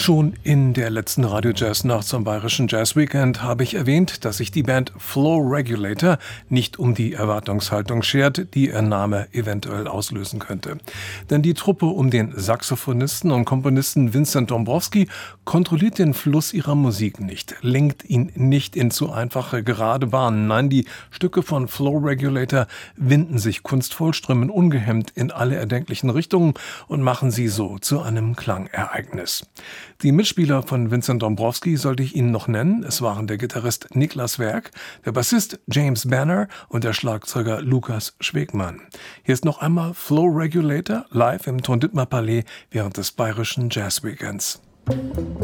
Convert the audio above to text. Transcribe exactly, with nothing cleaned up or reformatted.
Schon in der letzten Radio Jazz Nacht zum Bayerischen Jazz Weekend habe ich erwähnt, dass sich die Band Flow Regulator nicht um die Erwartungshaltung schert, die ihr Name eventuell auslösen könnte. Denn die Truppe um den Saxophonisten und Komponisten Vincent Dombrowski kontrolliert den Fluss ihrer Musik nicht, lenkt ihn nicht in zu einfache, gerade Bahnen. Nein, die Stücke von Flow Regulator winden sich kunstvoll, strömen ungehemmt in alle erdenklichen Richtungen und machen sie so zu einem Klangereignis. Die Mitspieler von Vincent Dombrowski sollte ich Ihnen noch nennen. Es waren der Gitarrist Niklas Werk, der Bassist James Banner und der Schlagzeuger Lukas Schwegmann. Hier ist noch einmal Flow Regulator live im Ton-Dittmar Palais während des Bayerischen Jazz Weekends.